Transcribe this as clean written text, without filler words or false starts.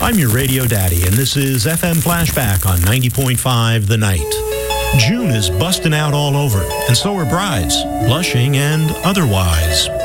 I'm your radio daddy, and this is FM Flashback on 90.5 The Night. June is busting out all over, and so are brides, blushing and otherwise.